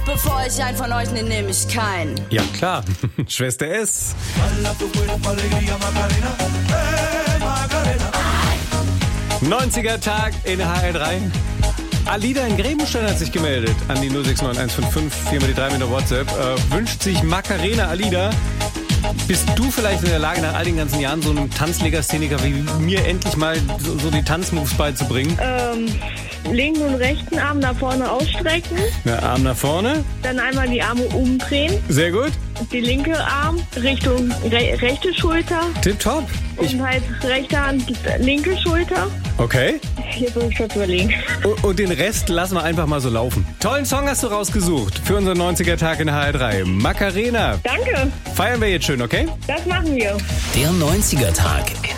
Bevor ich einen von euch nehme, nehme ich keinen. Ja, klar. Schwester S. 90er Tag in HR3. Alida in Grebenstein hat sich gemeldet an die 069155, 4 mal die 3 mit der WhatsApp. Wünscht sich Macarena. Alida, bist du vielleicht in der Lage, nach all den ganzen Jahren so einem Tanzlegastheniker wie mir endlich mal so die Tanzmoves beizubringen? Linken und rechten Arm nach vorne ausstrecken. Der Arm nach vorne. Dann einmal die Arme umdrehen. Sehr gut. Die linke Arm Richtung rechte Schulter. Tipptopp. Und halt rechte Hand linke Schulter. Okay. Hier muss ich kurz überlegen. Und den Rest lassen wir einfach mal so laufen. Tollen Song hast du rausgesucht für unseren 90er-Tag in HR3. Macarena. Danke. Feiern wir jetzt schön, okay? Das machen wir. Der 90er-Tag in